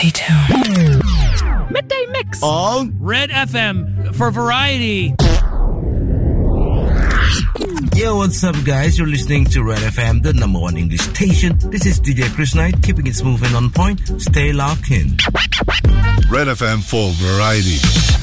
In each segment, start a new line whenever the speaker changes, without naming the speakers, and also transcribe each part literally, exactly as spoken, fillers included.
Stay tuned.
Midday Mix
on
Red F M for variety.
Yo, what's up, guys? You're listening to Red F M, the number one English station. This is D J Chris Knight, keeping it smooth and on point. Stay locked in.
Red F M for variety.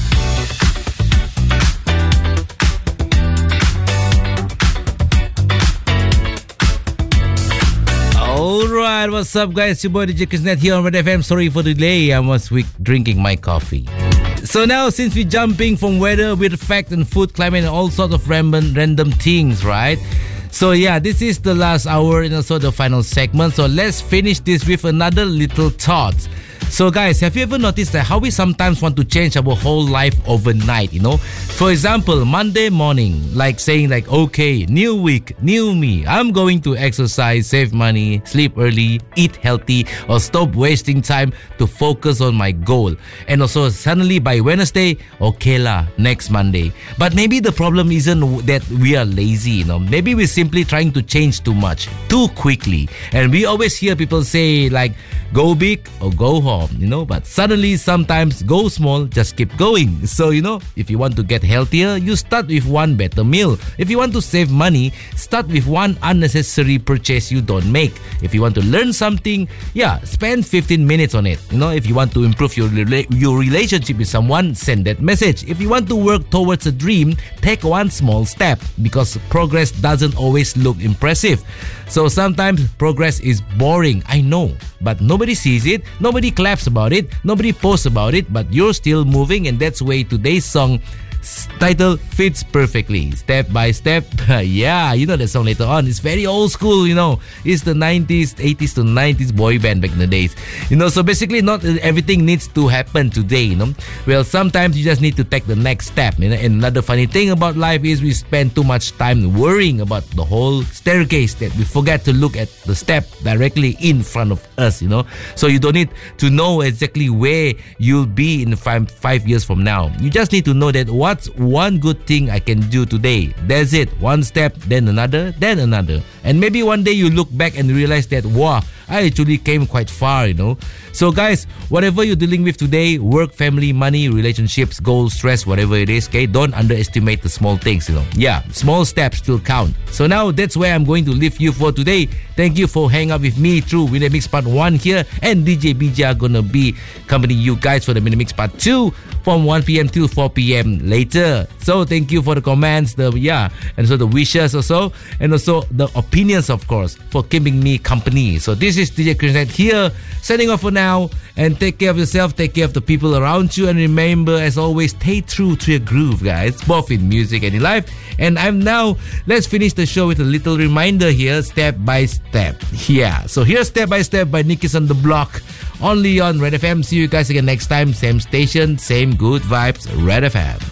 Alright, what's up, guys? Your boy D J Kisnet here on Red F M. Sorry for the delay, I was weak drinking my coffee. So now, since we're jumping from weather with fact and food, climate, and all sorts of random, random things, right? So yeah, this is the last hour and also the final segment. So let's finish this with another little thought. So guys, have you ever noticed that how we sometimes want to change our whole life overnight, you know? For example, Monday morning, like saying like, okay, new week, new me. I'm going to exercise, save money, sleep early, eat healthy, or stop wasting time to focus on my goal. And also suddenly by Wednesday, okay lah, next Monday. But maybe the problem isn't that we are lazy, you know? Maybe we're simply trying to change too much, too quickly. And we always hear people say like, go big or go home, you know, but suddenly sometimes go small, just keep going. So, you know, if you want to get healthier, you start with one better meal. If you want to save money, start with one unnecessary purchase you don't make. If you want to learn something, yeah, spend fifteen minutes on it. You know, if you want to improve your rela- your relationship with someone, send that message. If you want to work towards a dream, take one small step, because progress doesn't always look impressive. So sometimes progress is boring, I know, but nobody sees it, nobody claps about it, nobody posts about it, but you're still moving, and that's why today's song title fits perfectly. Step by step. Yeah, you know that song later on. It's very old school, you know. It's the nineties, eighties to nineties boy band back in the days. You know, so basically not everything needs to happen today, you know. Well, sometimes you just need to take the next step. You know? And another funny thing about life is we spend too much time worrying about the whole staircase that we forget to look at the step directly in front of us, you know. So you don't need to know exactly where you'll be in five, five years from now. You just need to know that what's one good thing I can do today. That's it. One step, then another, then another. And maybe one day you look back and realize that, wow, I actually came quite far, you know. So guys, whatever you're dealing with today, work, family, money, relationships, goals, stress, whatever it is, okay, don't underestimate the small things, you know. Yeah, small steps still count. So now that's where I'm going to leave you for today. Thank you for hanging out with me through Winner Mix Part one here, and D J B J are gonna be accompanying you guys for the Winner Mix Part two from one p.m. till four p.m. later. So thank you for the comments, the yeah, and so the wishes also, and also the opinions, of course, for keeping me company. So this is D J Chris here, signing off for now, and take care of yourself, take care of the people around you, and remember, as always, stay true to your groove, guys, both in music and in life. And I'm now, let's finish the show with a little reminder here, step by step. Yeah, so here's Step by Step by Nicky's on the Block, only on Red F M. See you guys again next time, same station, same good vibes, Red F M.